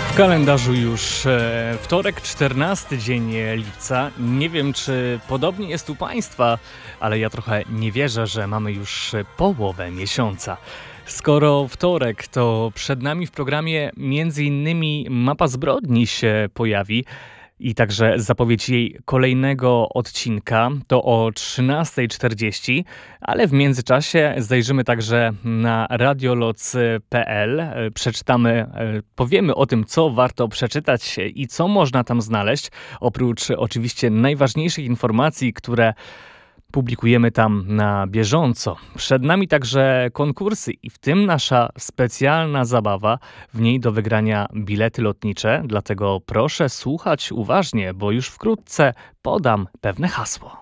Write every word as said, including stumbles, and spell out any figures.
W kalendarzu już e, wtorek, czternasty dzień lipca. Nie wiem, czy podobnie jest u Państwa, ale ja trochę nie wierzę, że mamy już połowę miesiąca. Skoro wtorek, to przed nami w programie między innymi Mapa Zbrodni się pojawi i także zapowiedź jej kolejnego odcinka, to o trzynasta czterdzieści, ale w międzyczasie zajrzymy także na radioloc kropka pe el, przeczytamy, e, powiemy o tym, co warto przeczytać i co można tam znaleźć, oprócz oczywiście najważniejszych informacji, które publikujemy tam na bieżąco. Przed nami także konkursy i w tym nasza specjalna zabawa. W niej do wygrania bilety lotnicze, dlatego proszę słuchać uważnie, bo już wkrótce podam pewne hasło.